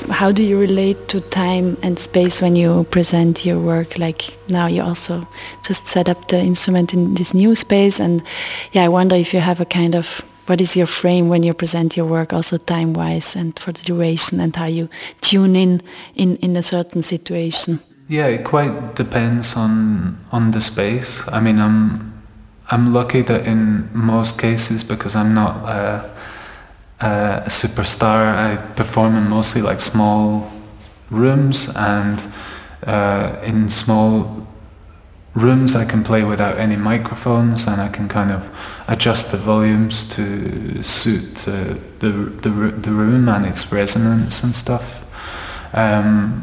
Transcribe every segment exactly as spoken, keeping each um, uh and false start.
how do you relate to time and space when you present your work? Like now you also just set up the instrument in this new space, and yeah, I wonder if you have a kind of, what is your frame when you present your work, also time-wise and for the duration, and how you tune in in, in a certain situation? Yeah, it quite depends on on the space. I mean, I'm I'm lucky that in most cases, because I'm not uh, uh, a superstar, I perform in mostly like small rooms, and uh, in small rooms I can play without any microphones, and I can kind of adjust the volumes to suit uh, the, the the room and its resonance and stuff. Um,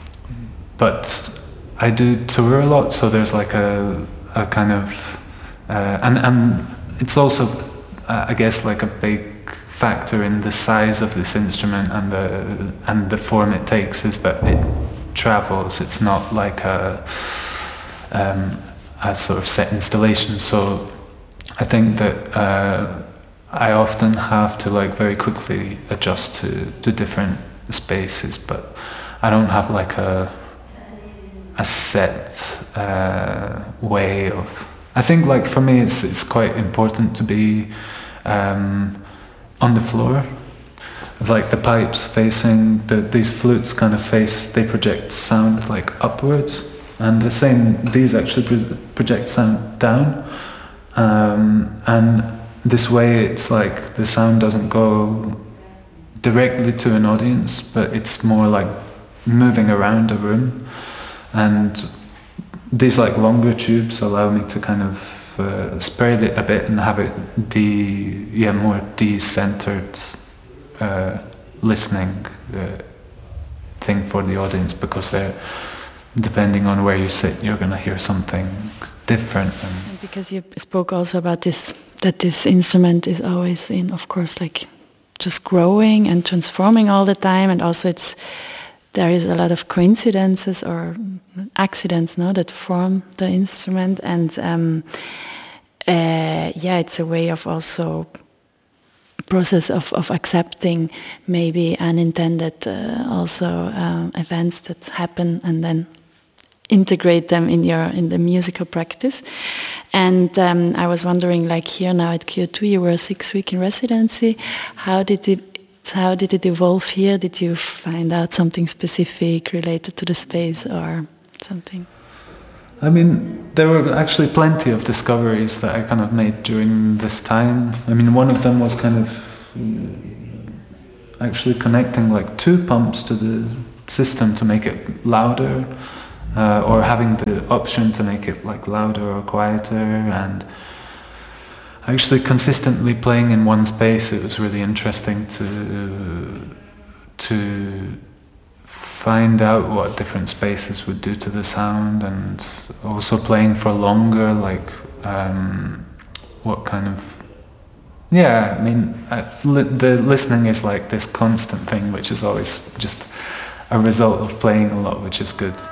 but I do tour a lot, so there's like a a kind of uh, and and it's also uh, I guess like a big factor in the size of this instrument and the and the form it takes is that it travels. It's not like a Um, a sort of set installation, so I think that uh, I often have to like very quickly adjust to, to different spaces, but I don't have like a a set uh, way of. I think like for me it's it's quite important to be um, on the floor, like the pipes facing the, these flutes kind of face, they project sound like upwards. And the same, these actually pro- project sound down, um, and this way it's like the sound doesn't go directly to an audience, but it's more like moving around a room. And these like longer tubes allow me to kind of uh, spread it a bit and have it de, yeah, more de-centered uh, listening uh, thing for the audience, because they're, depending on where you sit, you're going to hear something different. And because you spoke also about this, that this instrument is always in, of course, like just growing and transforming all the time, and also it's there is a lot of coincidences or accidents, no, that form the instrument, and um, uh, yeah, it's a way of also process of, of accepting maybe unintended uh, also um, events that happen, and then integrate them in your in the musical practice. And um, I was wondering, like here now at Q two, you were a six week in residency. How did it how did it evolve here? Did you find out something specific related to the space or something? I mean, there were actually plenty of discoveries that I kind of made during this time. I mean, one of them was kind of actually connecting like two pumps to the system to make it louder, uh, or having the option to make it like louder or quieter, and actually consistently playing in one space. It was really interesting to to find out what different spaces would do to the sound, and also playing for longer, like um, what kind of, yeah, I mean, uh, li- the listening is like this constant thing, which is always just a result of playing a lot, which is good.